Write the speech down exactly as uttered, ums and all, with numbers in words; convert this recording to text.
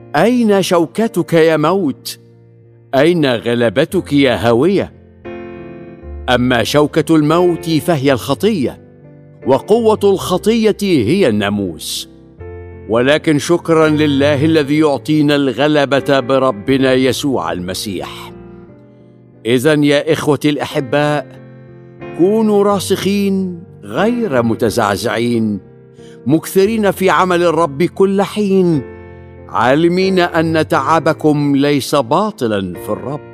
أين شوكتك يا موت؟ أين غلبتك يا هاوية؟ أما شوكة الموت فهي الخطية، وقوة الخطية هي الناموس. ولكن شكرا لله الذي يعطينا الغلبة بربنا يسوع المسيح. إذن يا إخوتي الأحباء، كونوا راسخين غير متزعزعين، مكثرين في عمل الرب كل حين، عالمين أن تعبكم ليس باطلا في الرب.